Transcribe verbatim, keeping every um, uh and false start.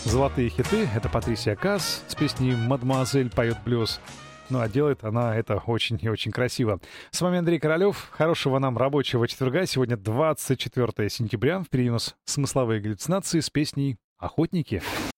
золотые хиты. Это Патрисия Каас с песней «Мадемуазель поет блюз». Ну, а делает она это очень и очень красиво. С вами Андрей Королёв. Хорошего нам рабочего четверга. Сегодня двадцать четвёртое сентября. Впереди у нас смысловые галлюцинации с песней «Охотники».